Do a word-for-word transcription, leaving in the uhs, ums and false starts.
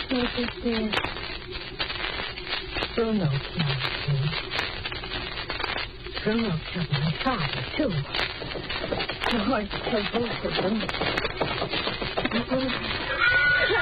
是说老天爷，说老天爷啥的这我，我还不是真的。